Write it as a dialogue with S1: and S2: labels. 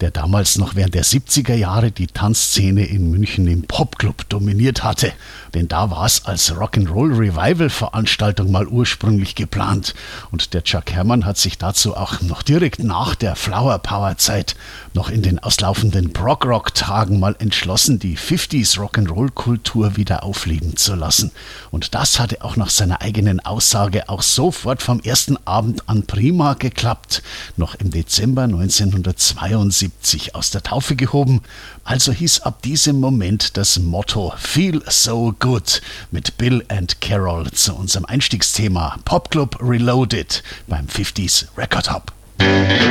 S1: der damals noch während der 70er Jahre die Tanzszene in München im Popclub dominiert hatte. Denn da war es als Rock'n'Roll Revival Veranstaltung mal ursprünglich geplant. Und der Chuck Herrmann hat sich dazu auch noch direkt nach der Flower Power Zeit, noch in den auslaufenden Prog-Rock-Tagen mal entschlossen, die 50s Rock'n'Roll-Kultur wieder aufleben zu lassen. Und das hatte auch nach seiner eigenen Aussage auch sofort vom ersten Abend an prima geklappt. Noch im Dezember 1972 aus der Taufe gehoben. Also hieß ab diesem Moment das Motto Feel So Good mit Bill and Carol zu unserem Einstiegsthema Popclub Reloaded beim 50s Record Hop.